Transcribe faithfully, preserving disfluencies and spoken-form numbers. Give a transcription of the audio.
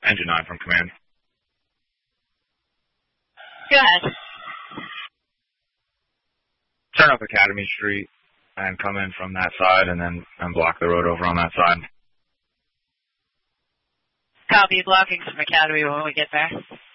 Engine nine from command. Go ahead. Turn up Academy Street and come in from that side and then and block the road over on that side. Copy, blocking from Academy when we get there.